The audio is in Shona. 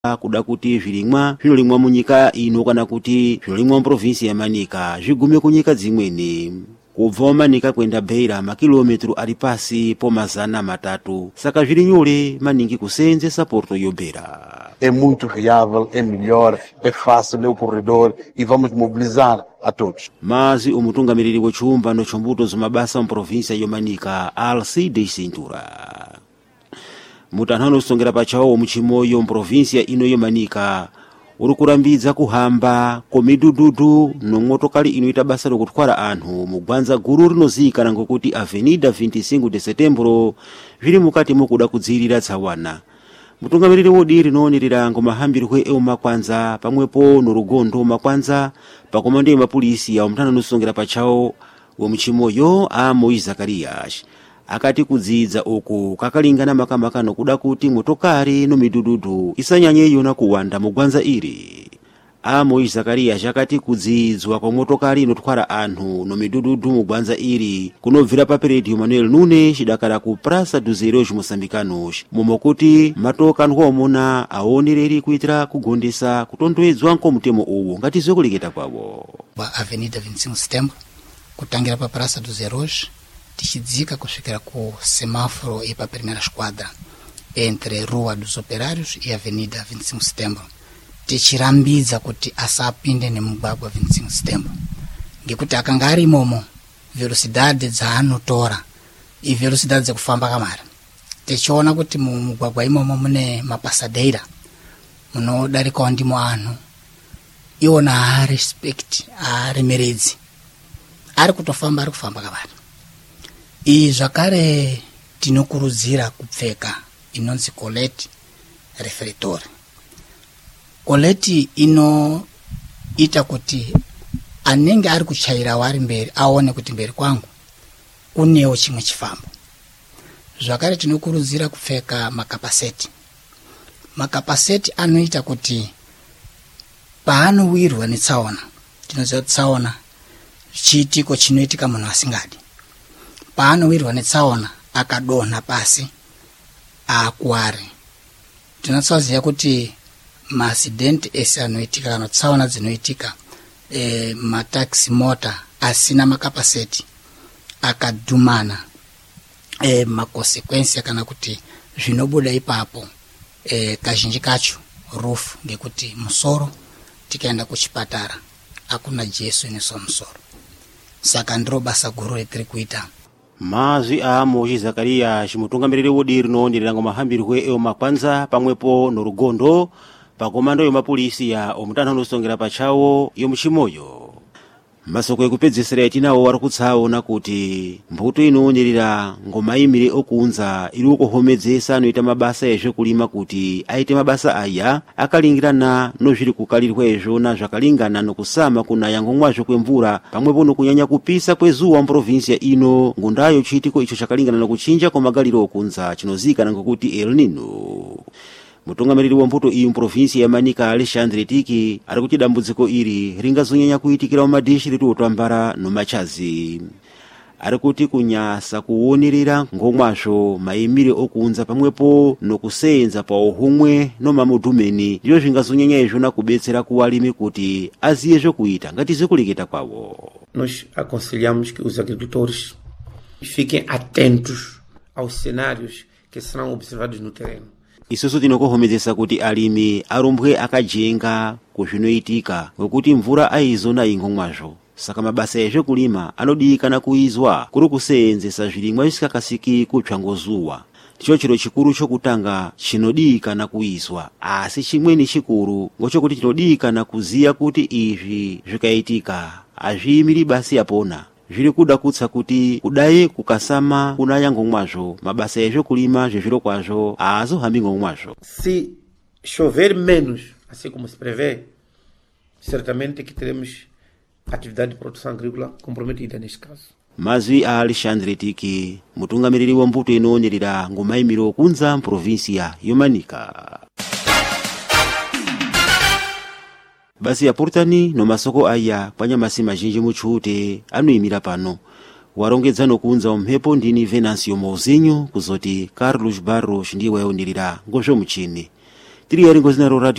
kuda kuti zvilimwa zvinolimwa munyika ino kana kuti zvinolimwa muprovinsi ya Manika zvigume kunyika dzimweni. Kubva Manika kwenda Beira makilometro ali pasi po 300, saka zviri nyore maningi kuseenzesa porto yobera. É muito viável, é melhor, é fácil, é o corredor e vamos mobilizar a todos. Mazi umutungamiriri wechiumbano chombuto zomabasa muprovinsi ya Manika Alcide Cintura. Mutanhano usongera pachawo muchimoyo muprovinsi ya ino Manika uri kurambidza kuhamba komidududu nomotokari inoita basa rokutwara anthu mugwanza guru rinozikana ngokuti Avenida 25 de Setembro zviri mukati mokuda kudziirira tsawana. Mutungamiriri wodi rinoonera ngomahambirwe eumakwanza pamwepo norugondo makwanza pakomando yemapolisi ya umtana nusongera pachawo womuchimoyo a Moise Zakarias akati kudzidza uku kakalingana makamaka nokuda kuti motokari nomidududu isanyanye yona kuwanda mugwanza iri. A Moise Zakarias akati kudzidzwa kwa motokari inotwara anthu nomidududu mugwanza iri kunobvira pa Peredio Manuel Nunes chidakala ku Praça dos Heróis Moçambicanos momwe kuti matoka ndiwomona aonereri kuitira kugondesa kutondoedzwa nkomutemo uwu ngati zokuleketa kwawo. Pa Avenida 25 Setembro kutangira pa Praça dos Heróis tichidzika kusvikira ku semáforo e pa primeira esquadra entre Rua dos Operários e Avenida 25 Setembro. Tichirambidza kuti asapinde nemugwagwa 25 Setembro ngekuti akanga ari imomo velocidade dzaanotora i velocidade dzekufamba kamari. Tichiona kuti mugwagwa imomo mune mapasadeira munodarikawo ndimo anthu iwona arespect aremeredzi ari kutofamba ari kufamba kamari. Zvakare tinokurudzira kupfeka inonzi colette reflector. Colette inoita kuti anenge ari kuchaira wari mberi aone kuti mberi kwangu kunewo chimwe chifambo. Zvakare tinokurudzira kupfeka makapaseti. Makapaseti anoita kuti paanowirwa netsaona, tinoziva kuti tsaona chiitiko chinoitika munhu asingadi. Paanowirwa netsaona akadonha pasi akuware. Tinoziva kuti maasidenti ese anoitika kana tsaona dzinoitika mataxi mota asina makapaseti akadhumana makonsekwensi kana kuti zvinobuda ipapo kazhinji kacho rufu ngekuti musoro tikaenda kuchipatara akuna jesu inoiswa musoro. Saka ndiro basa guru retiri kuita. Mazi a Moise Zakarias mutungamiriri wodi rinoonera ngomahambirwe eumakwanza pamwepo norugondo pakomando yemapolisi ya omutana unosongera pachawo yomuchimoyo. Masoko ekupedzesera etinawo wari kutsaona kuti mbuto inoonera ngomayimire okunza iri ukuhomedzesa anoita mabasa ezvekulima kuti aite mabasa aya akalingirana nozviri kukalirwa ezvona zvakalingana nokusama kunaya ngomwazvo kwemvura pamwepo nokunyanya kupisa kwezuwa muprovinsi ino ngundayo chiitiko icho chakalingana nokuchinja kwamagaliro okunza chinozikana ngokuti El Nino. Mutungamiriri wa mbuto iyi muprovinsi ya Manika Alexandre Tiki ari kuti dambudziko iri ringazonyanya kuitikira mumadistritu otambara nomachazi. Ari kuti kunyasa kuonerera ngomwazvo mayimire okunza pamwepo nokusenza pa uhumwe nomamudhumeni ndiyo zvingazonyanya izvona kubetsera kuwalimi kuti aziye zvokuita ngati zokuleketa kwawo. Nós aconselhamos que os agricultores fiquem atentos aos cenários que serão observados no terreno. Isusu tinokohomedzesa kuti alimi arumbwe akajenga kuzvinoitika ngokuti mvura aizona ingomwazvo. Saka mabasa ezvekulima anodikana kuizwa kuri kuseenzesa zvilimwa zvisikakasiki kutsva ngozuwa. Ndicho chiro chikuru chokutanga chinodikana kuizwa, asi chimweni chikuru ngochokuti chinodikana kuziya kuti izvi zvikaitika azviyimiri basi yapona. Zviri kuda kutsa kuti kudai kukasama kunaya ngomwazvo mabasa ezvekulima zvezviro kwazvo azohambi ngomwazvo. Se chover menos, assim como se prevê, certamente que teremos atividade de produção agrícola comprometida neste caso. Mazwi a Alexandre Tiki mutungamiriri wa mbuto inoonera ngomayimiro okunza mprovinsia yomanika. Basi ya purtani no masoko aya panyamasi mazhinji muchute anoyimira pano warongedza nokunza umhepo ndini Venancio Mozinho kuzoti Carlos Barros ndiye waonirira ngozvo muchini. tiri yaringo zinaro radio